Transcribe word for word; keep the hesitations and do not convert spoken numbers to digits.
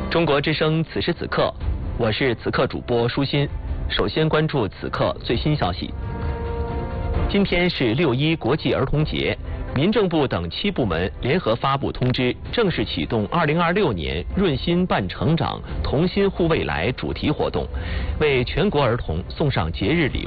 中国之声此时此刻，我是此刻主播舒心。首先关注此刻最新消息。今天是六一国际儿童节，民政部等七部门联合发布通知，正式启动二零二六年润心伴成长，同心护未来主题活动，为全国儿童送上节日礼物。